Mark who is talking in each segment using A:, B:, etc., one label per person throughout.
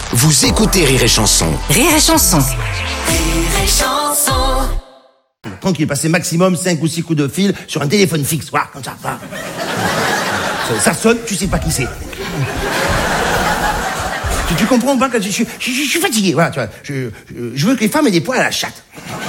A: Vous écoutez Rire et Chanson.
B: Rire et Chanson.
C: Rire et Chanson.
D: Tranquille, passer maximum 5 ou 6 coups de fil sur un téléphone fixe. Voilà, comme ça. Voilà. Ça sonne, tu sais pas qui c'est. Tu comprends pas que je suis fatigué. Voilà, tu vois. Je veux que les femmes aient des poils à la chatte.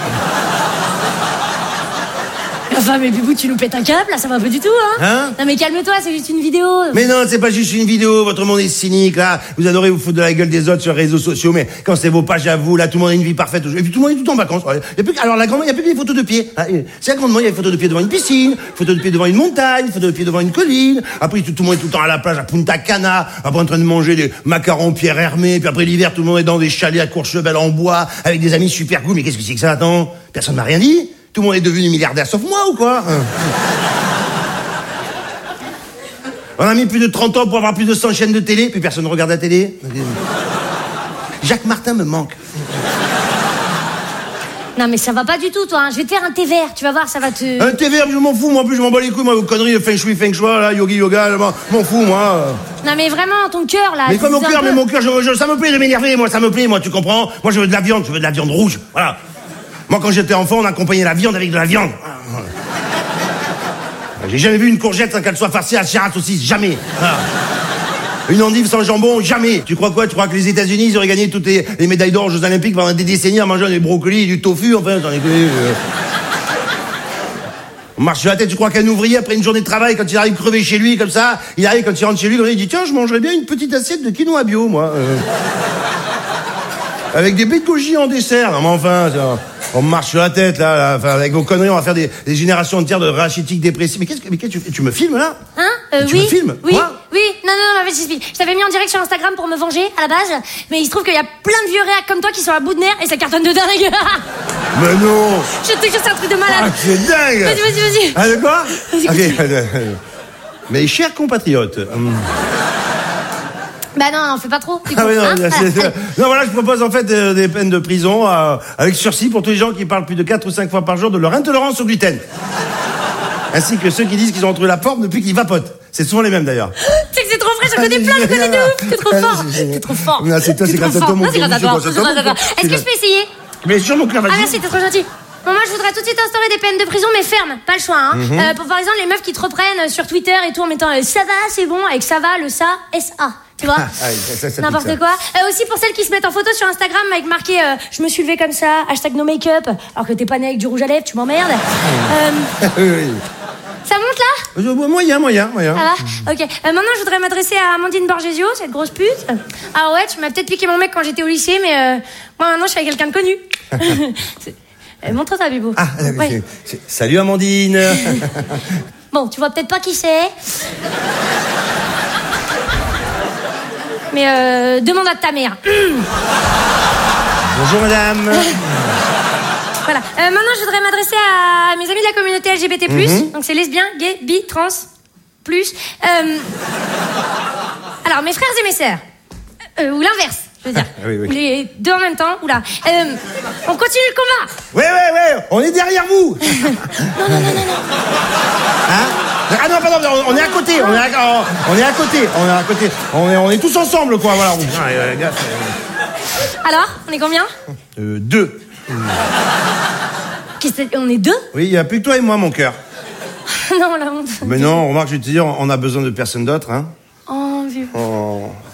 E: Enfin, mais Bibou, tu nous pètes un câble, là, ça va pas du tout, hein. Non, mais calme-toi, c'est juste une vidéo.
D: Mais non, c'est pas juste une vidéo, votre monde est cynique, là. Vous adorez vous foutre de la gueule des autres sur les réseaux sociaux, mais quand c'est vos pages à vous, là, tout le monde a une vie parfaite. Et puis tout le monde est tout en vacances. Alors, la grand-mère, il n'y a plus que des photos de pieds. C'est la grande-mère, il y a des photos de pieds devant une piscine, photos de pieds devant une montagne, photos de pieds devant une colline. Après, tout le monde est tout le temps à la plage, à Punta Cana, après en train de manger des macarons Pierre Hermé, puis après l'hiver, tout le monde est dans des chalets à Courchevel en bois, avec des amis super cool. Mais qu'est-ce que c'est que ça, attends? Personne m'a rien dit? Tout le monde est devenu milliardaire sauf moi ou quoi? On a mis plus de 30 ans pour avoir plus de 100 chaînes de télé, puis personne ne regarde la télé. Jacques Martin me manque.
E: Non, mais ça va pas du tout, toi, hein. Je vais te faire un thé vert, tu vas voir, ça va te...
D: Un thé vert, je m'en fous, moi, en plus, je m'en bats les couilles, moi, vos conneries de feng shui, là, yogi, yoga, je m'en fous, moi.
E: Non, mais vraiment, ton cœur, là...
D: Mais quoi, mon cœur, ça me plaît de m'énerver, moi, ça me plaît, moi, tu comprends? Moi, je veux de la viande rouge, voilà. Moi, quand j'étais enfant, on accompagnait la viande avec de la viande. J'ai jamais vu une courgette sans qu'elle soit farcie à chair à saucisse, jamais. Voilà. Une endive sans jambon, jamais. Tu crois quoi? Tu crois que les États-Unis, ils auraient gagné toutes les médailles d'or aux Jeux Olympiques pendant des décennies en mangeant des brocolis et du tofu, enfin, j'en ai connu. On marche sur la tête, tu crois qu'un ouvrier, après une journée de travail, quand il arrive crevé chez lui, comme ça, quand il rentre chez lui, il dit, tiens, je mangerais bien une petite assiette de quinoa bio, moi. Avec des baies de goji en dessert. Non, mais enfin, on marche sur la tête, là. Enfin, avec vos conneries, on va faire des générations entières de rachitique dépressifs. Mais qu'est-ce que tu me filmes, là?
E: Hein?
D: Tu
E: Oui.
D: me filmes?
E: Oui.
D: Quoi?
E: Oui. Non, j'explique. Je t'avais mis en direct sur Instagram pour me venger, à la base. Mais il se trouve qu'il y a plein de vieux réacs comme toi qui sont à bout de nerfs et ça cartonne de dingue.
D: Mais non!
E: Je te jure, c'est un truc de malade.
D: Ah, c'est dingue!
E: Vas-y.
D: Ah, de quoi?
E: Vas-y,
D: Ok. Mes chers compatriotes.
E: Bah non, fais pas trop.
D: Ah oui, non,
E: hein,
D: non, voilà, je propose en fait des peines de prison avec sursis pour tous les gens qui parlent plus de 4 ou 5 fois par jour de leur intolérance au gluten. Ainsi que ceux qui disent qu'ils ont retrouvé la forme depuis qu'ils vapotent. C'est souvent les mêmes d'ailleurs.
E: Tu sais que c'est trop frais, j'en connais plein, je connais de ouf. T'es trop fort. T'es trop fort.
D: Non, c'est toi, c'est grâce à toi, mon
E: Non, c'est grâce à toi. Est-ce que je peux essayer?
D: Mais sur mon cœur, vas-y.
E: Ah merci, t'es trop gentil. Bon, moi je voudrais tout de suite instaurer des peines de prison mais fermes, pas le choix hein. Pour par exemple les meufs qui te reprennent sur Twitter et tout en mettant ça va c'est bon avec ça va le ça SA, tu vois.
D: Ça
E: n'importe quoi. Aussi pour celles qui se mettent en photo sur Instagram avec marqué je me suis levée comme ça #no make-up alors que t'es pas né avec du rouge à lèvres, tu m'emmerdes.
D: Oui.
E: Ça monte là?
D: Moyen.
E: Ça va? Ok. Maintenant, je voudrais m'adresser à Amandine Borgesio, cette grosse pute. Ah ouais, tu m'as peut-être piqué mon mec quand j'étais au lycée, mais moi maintenant, je suis avec quelqu'un de connu. Montre-toi, Bibo.
D: Ah,
E: ouais.
D: Salut Amandine.
E: Bon, tu vois peut-être pas qui c'est. Mais demande à ta mère.
D: Bonjour madame.
E: Voilà. Maintenant, je voudrais m'adresser à mes amis de la communauté LGBT+. Donc, c'est lesbien, gay, bi, trans, plus. Alors, mes frères et mes sœurs. Ou l'inverse, je veux dire.
D: Oui.
E: Les deux en même temps. Oula. On continue le combat.
D: Ouais. On est derrière vous.
E: Non.
D: Hein? Ah non, pardon, on est à côté. On est à côté. On est tous ensemble, quoi. Voilà.
E: Alors, on est combien?
D: 2.
E: On est 2?
D: Oui, il n'y a plus que toi et moi, mon cœur.
E: Non, la honte.
D: Mais non, remarque, je vais te dire, on a besoin de personne d'autre, hein.
E: Oh, vieux.
D: Oh,